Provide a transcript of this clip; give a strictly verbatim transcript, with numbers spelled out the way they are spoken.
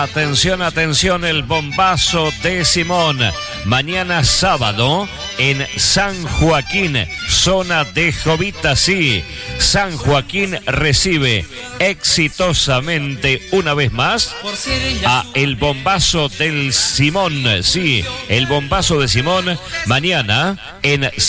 Atención, atención, el bombazo de Simón. Mañana sábado en San Joaquín, zona de Jovita, sí. San Joaquín recibe exitosamente una vez más a el bombazo del Simón, sí. El bombazo de Simón mañana en